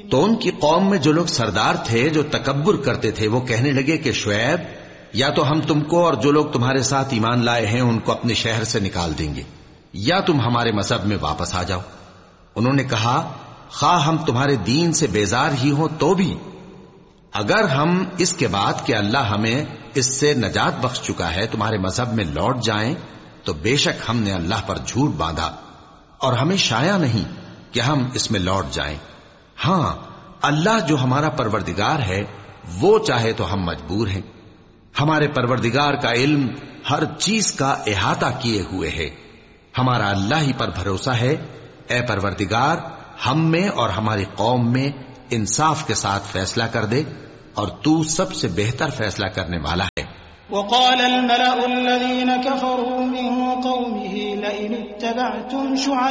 तो उनकी कौम में जो लोग सरदार थे, जो तकब्बुर करते थे, वो कहने लगे कि शुएब, या तो हम तुमको और जो लोग तुम्हारे साथ ईमान लाए हैं उनको अपने शहर से निकाल देंगे, या तुम हमारे मजहब में वापस आ जाओ। उन्होंने कहा, खा हम तुम्हारे दीन से बेजार ही हो तो भी, अगर हम इसके बाद कि अल्लाह हमें इससे नजात बख्श चुका है तुम्हारे मजहब में लौट जाएं, तो बेशक हमने अल्लाह पर झूठ बांधा और हमें शाया नहीं कि हम इसमें लौट जाएं। हां, अल्लाह जो हमारा परवरदिगार है वो चाहे तो हम मजबूर हैं। हमारे परवरदिगार का इल्म हर चीज का इहाता किए हुए है। हमारा अल्लाह ही पर भरोसा है। ए परवरदिगार, हम में और हमारी कौम में इंसाफ के साथ फैसला कर दे और तू सबसे बेहतर फैसला करने वाला है। वक़ाल अल-मलअु अल्लज़ीना कफ़रू मिन क़ौमिही लइन इत्तबअतुम शुअयबन